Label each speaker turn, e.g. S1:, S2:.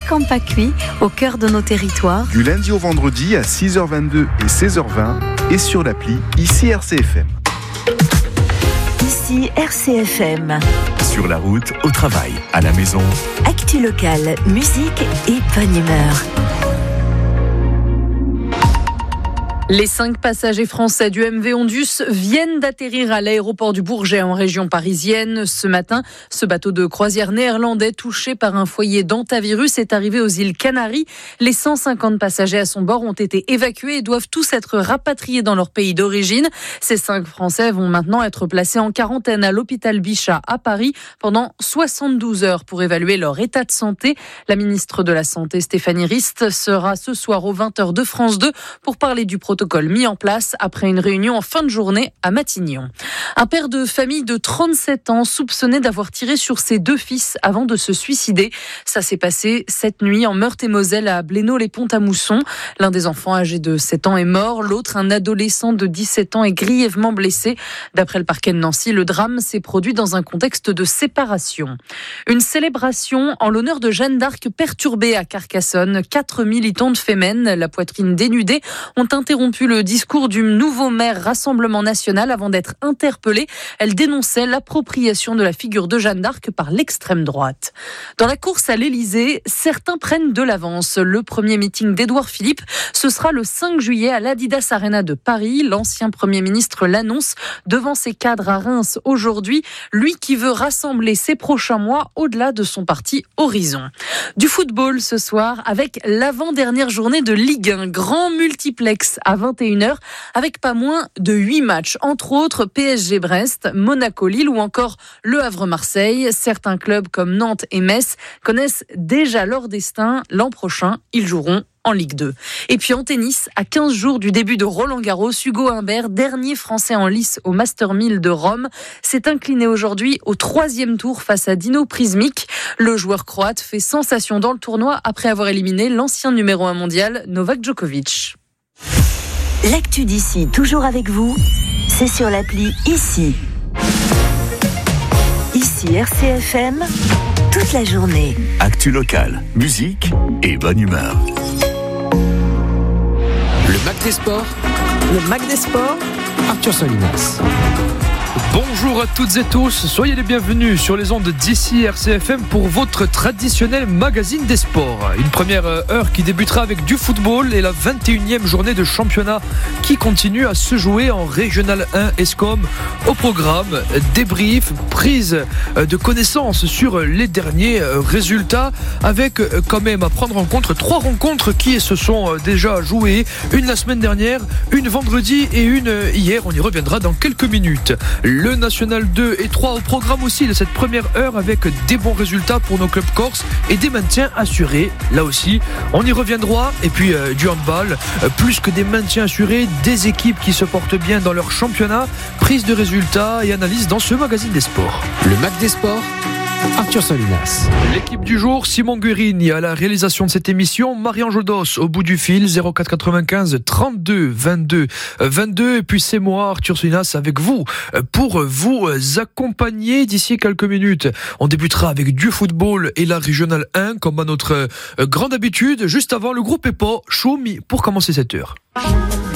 S1: Campacui, au cœur de nos territoires.
S2: Du lundi au vendredi à 6h22 et 16h20 et sur l'appli ICI RCFM.
S1: Ici RCFM.
S3: Sur la route, au travail, à la maison.
S1: Actu locale, musique et bonne humeur. Les 5 passagers français du MV Ondus viennent d'atterrir à l'aéroport du Bourget en région parisienne. Ce matin, ce bateau de croisière néerlandais touché par un foyer d'hantavirus est arrivé aux îles Canaries. Les 150 passagers à son bord ont été évacués et doivent tous être rapatriés dans leur pays d'origine. Ces 5 Français vont maintenant être placés en quarantaine à l'hôpital Bichat à Paris pendant 72 heures pour évaluer leur état de santé. La ministre de la Santé, Stéphanie Rist, sera ce soir aux 20h de France 2 pour parler du protocole mis en place après une réunion en fin de journée à Matignon. Un père de famille de 37 ans soupçonné d'avoir tiré sur ses 2 fils avant de se suicider. Ça s'est passé cette nuit en Meurthe-et-Moselle à Blénaud-les-Ponts-à-Mousson. L'un des enfants âgé de 7 ans est mort, l'autre, un adolescent de 17 ans, est grièvement blessé. D'après le parquet de Nancy, le drame s'est produit dans un contexte de séparation. Une célébration en l'honneur de Jeanne d'Arc perturbée à Carcassonne. 4 militantes fémènes, la poitrine dénudée, ont interrompu le discours du nouveau maire Rassemblement National avant d'être interpellée. Elle dénonçait l'appropriation de la figure de Jeanne d'Arc par l'extrême droite. Dans la course à l'Elysée, certains prennent de l'avance. Le premier meeting d'Édouard Philippe, ce sera le 5 juillet à l'Adidas Arena de Paris. L'ancien Premier ministre l'annonce devant ses cadres à Reims aujourd'hui. Lui qui veut rassembler ses prochains mois au-delà de son parti Horizon. Du football ce soir avec l'avant-dernière journée de Ligue 1. Grand multiplex à 21h avec pas moins de 8 matchs. Entre autres PSG Brest, Monaco Lille ou encore Le Havre Marseille. Certains clubs comme Nantes et Metz connaissent déjà leur destin. L'an prochain, ils joueront en Ligue 2. Et puis en tennis, à 15 jours du début de Roland-Garros, Hugo Humbert, dernier Français en lice au Master 1000 de Rome, s'est incliné aujourd'hui au 3e tour face à Dino Prizmic. Le joueur croate fait sensation dans le tournoi après avoir éliminé l'ancien numéro 1 mondial Novak Djokovic. L'actu d'ici, toujours avec vous, c'est sur l'appli ICI. ICI RCFM, toute la journée.
S3: Actu locale, musique et bonne humeur.
S4: Le Mac des Sports.
S5: Le Mac des Sports.
S4: Arthur Solinas.
S5: Bonjour à toutes et tous, soyez les bienvenus sur les ondes d'ICI RCFM pour votre traditionnel magazine des sports. Une première heure qui débutera avec du football et la 21e journée de championnat qui continue à se jouer en Régional 1 Escom. Au programme, débrief, prise de connaissances sur les derniers résultats avec quand même à prendre en compte 3 rencontres qui se sont déjà jouées. Une la semaine dernière, une vendredi et une hier. On y reviendra dans quelques minutes. Le National 2 et 3 au programme aussi de cette première heure avec des bons résultats pour nos clubs corses et des maintiens assurés. Là aussi, on y reviendra. Et puis du handball, plus que des maintiens assurés, des équipes qui se portent bien dans leur championnat. Prise de résultats et analyse dans ce magazine des sports.
S4: Le Mac des Sports. Arthur Solinas.
S5: L'équipe du jour, Simon Guérini à la réalisation de cette émission, Marianne Jodos au bout du fil, 04 95 32 22 22, et puis c'est moi, Arthur Solinas, avec vous pour vous accompagner d'ici quelques minutes. On débutera avec du football et la Régionale 1 comme à notre grande habitude, juste avant le groupe EPO, Choumi pour commencer cette heure.